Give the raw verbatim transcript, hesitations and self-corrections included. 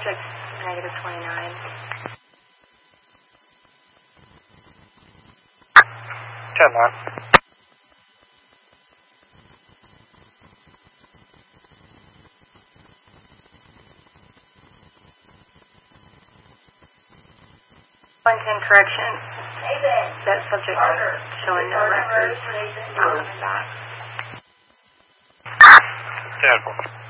subject negative twenty-nine. ten one. One ten correction. That subject showing no records. Not coming back. ten four.